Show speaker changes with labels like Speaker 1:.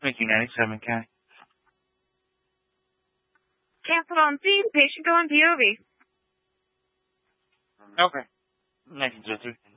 Speaker 1: Mickey 97K.
Speaker 2: Canceled on scene. Patient going POV.
Speaker 1: Okay. 1903.